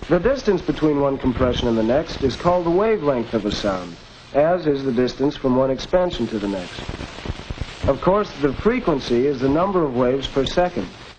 The distance between one compression and the next is called the wavelength of a sound, as is the distance from one expansion to the next. Of course, the frequency is the number of waves per second,